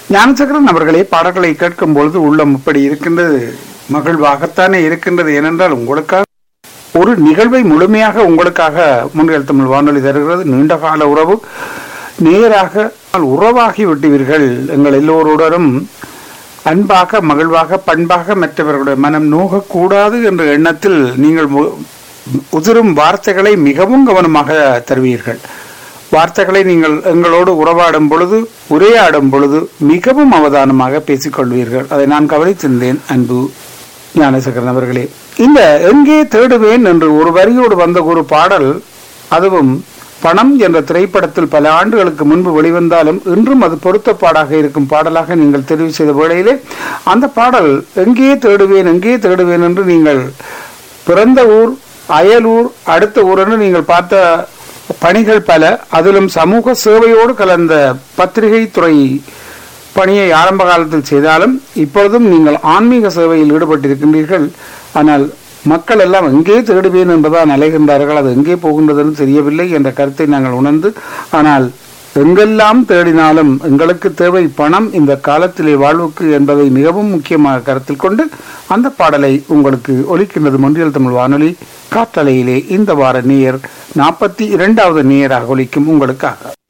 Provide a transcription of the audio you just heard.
ஞானசேகரன் அவர்களே, பாடல்களை கேட்கும் பொழுது உள்ளம் இப்படி இருக்கின்றது, மகிழ்வாகத்தானே இருக்கின்றது. ஏனென்றால் உங்களுக்காக ஒரு நிகழ்வை முழுமையாக உங்களுக்காக முன்னில் தமிழ் வானொலி தருகிறது. நீண்டகால உறவு நேராக உறவாகி விட்டீர்கள். எங்கள் எல்லோருடனும் அன்பாக மகிழ்வாக பண்பாக மற்றவர்களுடைய மனம் நோகக்கூடாது என்ற எண்ணத்தில் நீங்கள் உதிரும் வார்த்தைகளை மிகவும் கவனமாக தருவீர்கள். வார்த்தைகளை நீங்கள் எங்களோடு உறவாடும் பொழுது உரையாடும் பொழுது மிகவும் அவதானமாக பேசிக்கொள்வீர்கள். அதை நான் கவனித்திருந்தேன். அன்பு ஞானசேகரன் அவர்களே, இந்த எங்கே தேடுவேன் என்று ஒரு வரியோடு வந்த ஒரு பாடல், அதுவும் பணம் என்ற திரைப்படத்தில் பல ஆண்டுகளுக்கு முன்பு வெளிவந்தாலும் இன்றும் அது பொருத்தப்பாடாக இருக்கும் பாடலாக நீங்கள் தெரிவு செய்த வேளையிலே அந்த பாடல் எங்கே தேடுவேன் எங்கே தேடுவேன் என்று நீங்கள் பிறந்த ஊர் அயலூர் அடுத்த ஊர் என்று நீங்கள் பார்த்த பணிகள் பல, அதிலும் சமூக சேவையோடு கலந்த பத்திரிகை துறை பணியை ஆரம்ப காலத்தில் செய்தாலும் இப்பொழுதும் நீங்கள் ஆன்மீக சேவையில் ஈடுபட்டிருக்கின்றீர்கள். ஆனால் மக்கள் எல்லாம் எங்கே தேடுவேன் என்பதால் அலைகின்றார்கள். அது எங்கே போகின்றதுன்னு தெரியவில்லை என்ற கருத்தை நாங்கள் உணர்ந்து, ஆனால் எங்கெல்லாம் தேடினாலும் எங்களுக்கு தேவை பணம் இந்த காலத்திலே வாழ்வுக்கு என்பதை மிகவும் முக்கியமாக கருத்தில் கொண்டு அந்த பாடலை உங்களுக்கு ஒலிக்கின்றது. மொன்றியல் தமிழ் வானொலி காற்றலையிலே இந்த வார நேயர் 42வது நேயராக ஒலிக்கும் உங்களுக்காக.